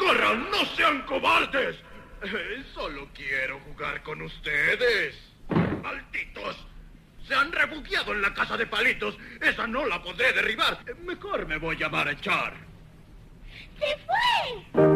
¡Corran! ¡No sean cobardes! Solo quiero jugar con ustedes. ¡Malditos! Se han refugiado en la casa de palitos. Esa no la podré derribar. Mejor me voy a marchar. ¡Se fue!